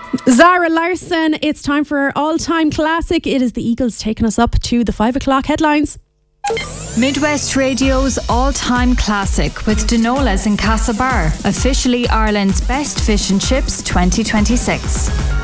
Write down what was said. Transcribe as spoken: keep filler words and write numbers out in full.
Zara Larsson, it's time for our all-time classic. It is the Eagles taking us up to the five o'clock headlines. Midwest Radio's all-time classic with Denola's in Castlebar, officially Ireland's best fish and chips twenty twenty-six.